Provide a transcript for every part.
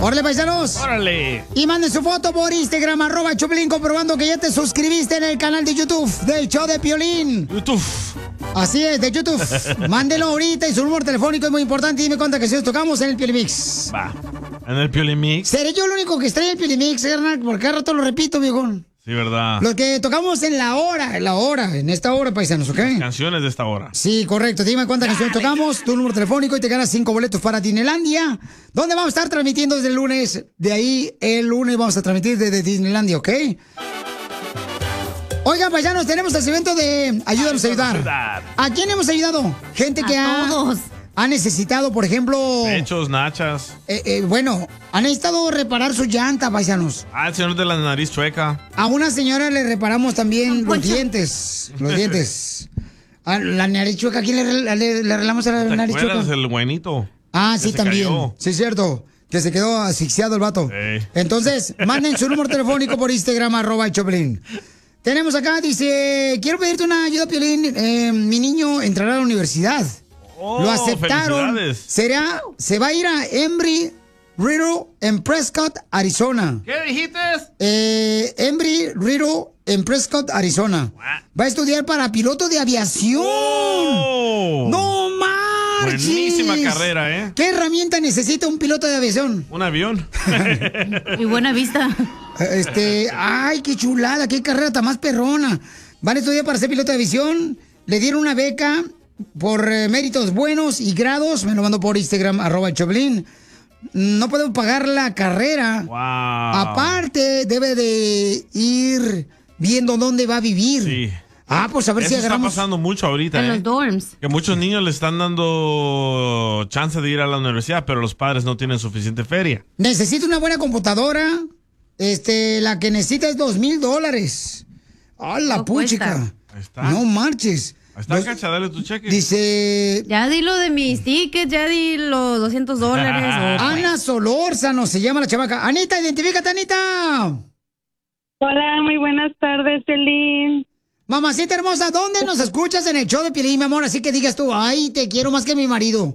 ¡Órale, paisanos! ¡Órale! Y manden su foto por Instagram, @Choplin, comprobando que ya te suscribiste en el canal de YouTube del show de Piolín. YouTube. Así es, de YouTube. Mándelo ahorita y su número telefónico es muy importante. Y dime cuántas canciones tocamos en el Piolimix. Va. ¿En el Piolimix? ¿Seré yo el único que extrae el Piolimix, carnal? Porque cada rato lo repito, viejón. Sí, ¿verdad? Los que tocamos en esta hora, paisanos, ¿ok? Las canciones de esta hora. Sí, correcto. Dime cuántas canciones tocamos, tu número telefónico y te ganas 5 boletos para Disneylandia, donde vamos a estar transmitiendo desde el lunes. De ahí, el lunes vamos a transmitir desde Disneylandia, ¿ok? Oigan, paisanos, tenemos el segmento de Ayúdanos a ayudar. ¿A quién hemos ayudado? Gente que ha necesitado, por ejemplo... Pechos, nachas. Bueno, han necesitado reparar su llanta, paisanos. El señor de la nariz chueca. A una señora le reparamos también los dientes. Los dientes. A la nariz chueca, ¿a quién le arreglamos a la nariz chueca? ¿Te acuerdas del buenito? Sí, también. Cayó. Sí, es cierto. Que se quedó asfixiado el vato. Sí. Entonces, manden su número telefónico por Instagram, @Choplin. Tenemos acá, dice, quiero pedirte una ayuda, Piolín. Mi niño entrará a la universidad. Lo aceptaron. Se va a ir a Embry-Riddle en Prescott, Arizona. ¿Qué dijiste? Embry-Riddle en Prescott, Arizona. Va a estudiar para piloto de aviación. ¡No marches! Buenísima carrera, ¿eh? ¿Qué herramienta necesita un piloto de aviación? Un avión. Y buena vista. Ay, qué chulada, qué carrera tan más perrona. Van a estudiar para ser piloto de aviación. Le dieron una beca por méritos buenos y grados. Me lo mandó por Instagram, @Choplin. No puedo pagar la carrera. Wow. Aparte, debe de ir viendo dónde va a vivir. Sí. Pues a ver si agarramos. Está pasando mucho ahorita, En los dorms. Que muchos niños le están dando chance de ir a la universidad, pero los padres no tienen suficiente feria. Necesito una buena computadora. La que necesita es $2,000. ¡Ah, la puchica! Ahí está. No marches. Ahí está, Cacha, dale tu cheque. Dice... Ya di lo de mis tickets, ya di los $200. Ana Solórzano se llama la chavaca. Anita, identifícate, Anita. Hola, muy buenas tardes, Piolín. Mamacita hermosa, ¿dónde nos escuchas en el show de Piolín, mi amor? Así que digas tú, ay, te quiero más que mi marido.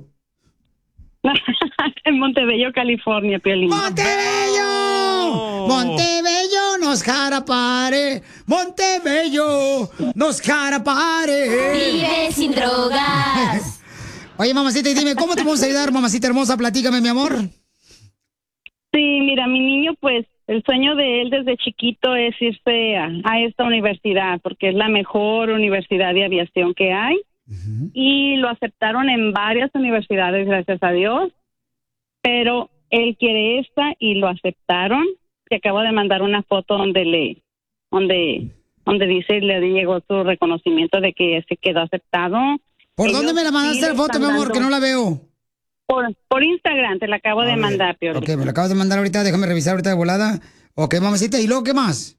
En Montebello, California, Piolín. ¡Montebello! Montebello nos jarapare. Montebello nos jarapare. Vive sin drogas. Oye, mamacita, y dime, ¿cómo te podemos ayudar, mamacita hermosa? Platícame, mi amor. Sí, mira, mi niño, pues, el sueño de él desde chiquito es irse a esta universidad, porque es la mejor universidad de aviación que hay. Y lo aceptaron en varias universidades, gracias a Dios, pero él quiere esta y lo aceptaron. Te acabo de mandar una foto donde dice, le llegó su reconocimiento de que se quedó aceptado. ¿Por dónde me la mandaste la foto, mi amor, que no la veo? Por Instagram, te la acabo de mandar, Piolín. Ok, me la acabas de mandar ahorita, déjame revisar ahorita de volada. Ok, mamacita, ¿y luego qué más?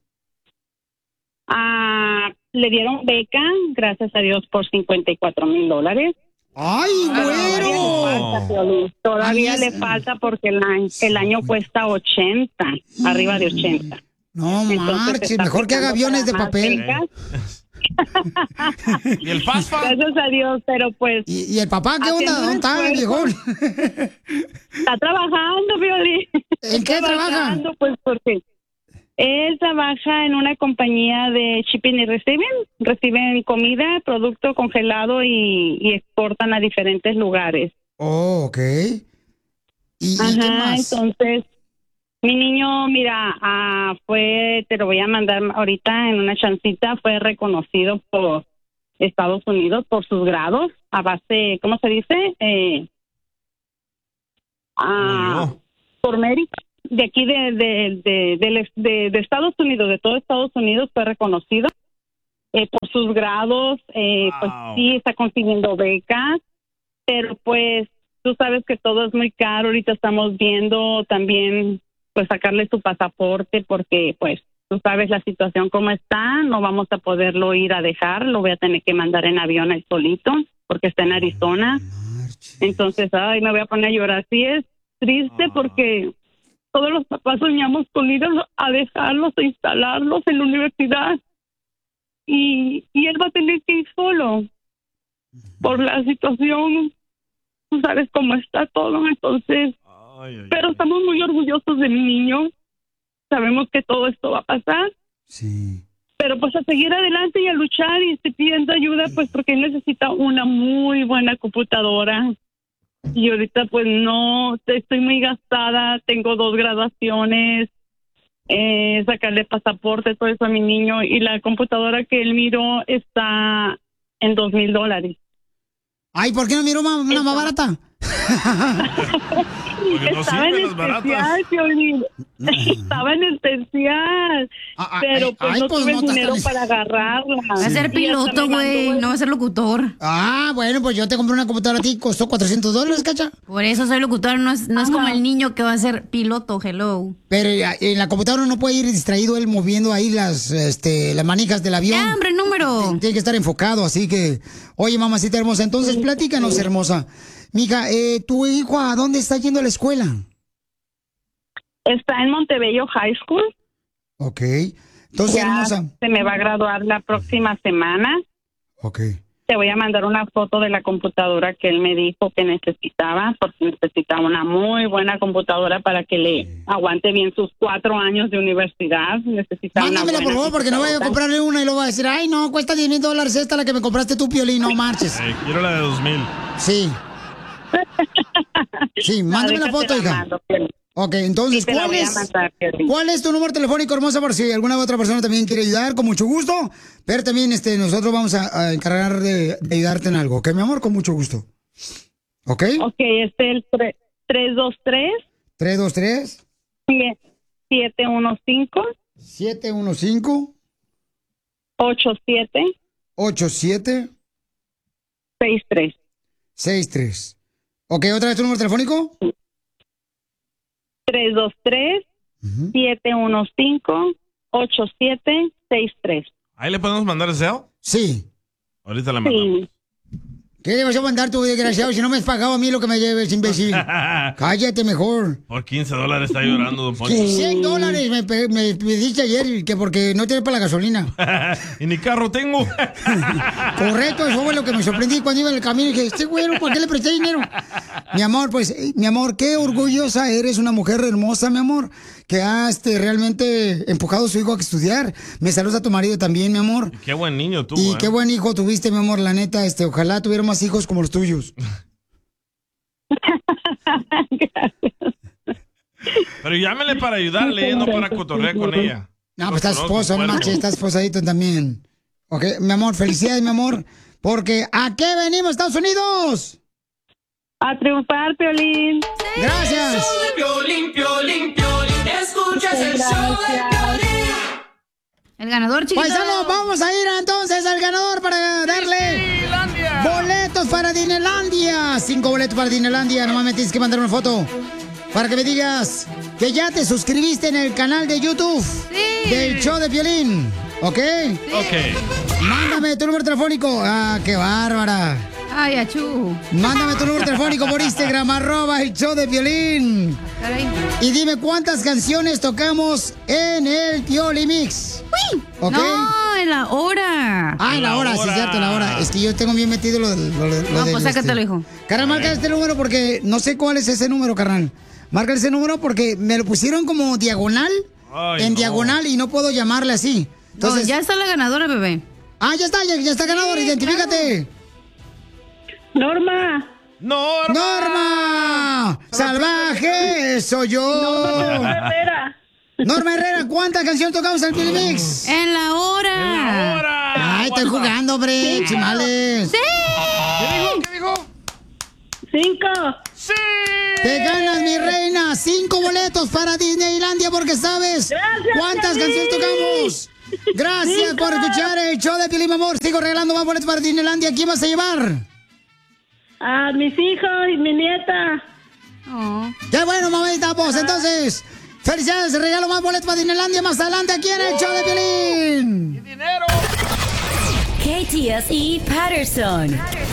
Le dieron beca, gracias a Dios, por $54,000. ¡Ay, güero! Todavía le falta porque el año cuesta 80, arriba de 80. No marches, mejor que haga aviones de papel. ¿Y el FAFSA? Gracias a Dios, pero pues... ¿Y el papá qué onda? ¿Dónde está, viejón? Está trabajando, Piolín. ¿En qué trabaja? Pues porque... Él trabaja en una compañía de shipping y reciben comida, producto congelado y exportan a diferentes lugares. Oh, ok. ¿Y qué más? Entonces, mi niño, mira, te lo voy a mandar ahorita en una chancita, fue reconocido por Estados Unidos por sus grados a base, ¿cómo se dice? Por mérito. De aquí de Estados Unidos, de todo Estados Unidos, fue reconocido por sus grados. Pues sí, está consiguiendo becas, pero pues tú sabes que todo es muy caro. Ahorita estamos viendo también pues sacarle su pasaporte porque pues tú sabes la situación como está, no vamos a poderlo ir a dejar, lo voy a tener que mandar en avión él solito porque está en Arizona. Entonces, me voy a poner a llorar. Sí, es triste porque todos los papás soñamos con ir a dejarlos, a instalarlos en la universidad. Y él va a tener que ir solo por la situación. Tú sabes cómo está todo. Entonces, Pero estamos muy orgullosos de mi niño. Sabemos que todo esto va a pasar. Sí. Pero pues a seguir adelante y a luchar y estoy pidiendo ayuda pues porque él necesita una muy buena computadora. Y ahorita pues no, estoy muy gastada, tengo 2 graduaciones, sacarle pasaporte, todo eso a mi niño. Y la computadora que él miró está en $2,000. Ay, ¿por qué no miró una más barata? Porque no estaba en sirven las baratas. especial, estaba en especial, pero pues no tuve dinero para agarrarla. Va a ser piloto, güey, no va a ser locutor. Ah, bueno, pues yo te compré una computadora a ti, costó $400, ¿cacha? Por eso soy locutor, no es como el niño que va a ser piloto, hello. Pero en la computadora no puede ir distraído él moviendo ahí las manijas del avión. ¡Ya, hombre, número! Tiene que estar enfocado, así que... Oye, mamacita hermosa, entonces platícanos, hermosa. Mija, ¿tu hijo a dónde está yendo a la escuela? Está en Montebello High School. Ok. Entonces, ya hermosa. Se me va a graduar la próxima semana. Ok. Te voy a mandar una foto de la computadora que él me dijo que necesitaba, porque necesitaba una muy buena computadora para que le aguante bien sus 4 años de universidad. Mándamela, por favor, porque no voy a comprarle una y luego va a decir, ay, no, cuesta $10,000 esta la que me compraste tú, Piolín, no marches. Quiero la de 2,000. Sí. Sí, mándame la foto, hija. Ok, entonces, ¿cuál es tu número telefónico, hermosa? Por si alguna otra persona también quiere ayudar, con mucho gusto. Pero también nosotros vamos a encargar de ayudarte en algo, ¿ok, mi amor? Con mucho gusto. ¿Ok? Ok, es el 323. 323. 715. 715. 87. 87. 63. Ok, ¿otra vez tu número telefónico? 323-715-8763. ¿Ahí le podemos mandar el SEO? Sí. Ahorita le mandamos. Sí. ¿Qué le vas a mandar tú, desgraciado? Si no me has pagado a mí lo que me lleves, imbécil. Cállate mejor. Por $15 está llorando, don Poncho. $100 me pediste ayer, que porque no tienes para la gasolina. Y ni carro tengo. Correcto, eso fue lo que me sorprendí cuando iba en el camino y dije, este güey, ¿por qué le presté dinero? Mi amor, pues, mi amor, qué orgullosa eres, una mujer hermosa, mi amor, que has realmente empujado a su hijo a estudiar. Me saludas a tu marido también, mi amor. Y qué buen niño tú, Y qué buen hijo tuviste, mi amor, la neta, ojalá tuviera más hijos como los tuyos. Pero llámele para ayudarle, no para cotorrear con ella. No, pues estás esposo, no manches, estás esposadito también. Ok, mi amor, felicidades, mi amor, porque ¿a qué venimos, Estados Unidos? A triunfar, Piolín. Gracias. Piolín, Piolín, Piolín, escuchas el show de Piolín. El ganador, chiquito. Paisanos, vamos a ir entonces al ganador para darle boletos para Disneylandia. 5 boletos para Disneylandia. Nomás me tienes que mandar una foto para que me digas que ya te suscribiste en el canal de YouTube del show de Piolín. ¿Ok? Sí. Ok. Mándame tu número telefónico. Ah, qué bárbara. Ay, achú. Mándame tu número telefónico por Instagram, @el show de Piolín. Caray. Y dime cuántas canciones tocamos en el Piolimix. ¿Ok? No, en la hora. Ah, en la hora, sí, cierto, la hora. Es que yo tengo bien metido lo No, pues sácatelo, hijo. Carnal, marca este número porque no sé cuál es ese número, carnal. Marca ese número porque me lo pusieron como diagonal, diagonal, y no puedo llamarle así. Entonces, No, ya está la ganadora, bebé. Ah, ya está ganador, identifícate. Norma. ¡Norma! ¡Salvaje! ¡Soy yo! Norma Herrera, ¿cuántas canciones tocamos en el Piolín-Mix? En la hora. Ay, estoy jugando, hombre, chimales. ¡Sí! ¿Qué dijo? 5. ¡Sí! Te ganas, mi reina, 5 boletos para Disneylandia porque sabes cuántas canciones tocamos. Gracias por escuchar el show de Piolín, mi amor. Sigo regalando más boletos para Disneylandia. ¿Quién vas a llevar? A mis hijos y mi nieta. Oh. ¡Qué bueno, mamita! Pues entonces, felicidades, regalo más boletos para Disneylandia más adelante aquí en el show de Piolín. ¡Qué dinero! KTSE Patterson.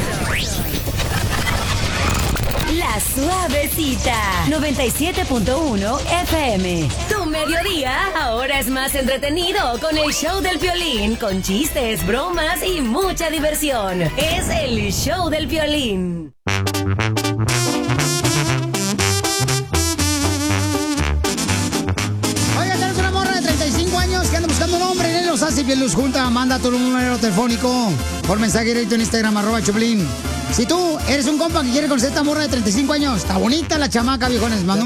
La Suavecita 97.1 FM. Tu mediodía ahora es más entretenido con el show del Piolín, con chistes, bromas y mucha diversión. Es el show del Piolín. y piel luz junta, manda tu número telefónico por mensaje directo en Instagram, @Choplin. Si tú eres un compa que quiere conocer esta morra de 35 años, está bonita la chamaca, viejones, manda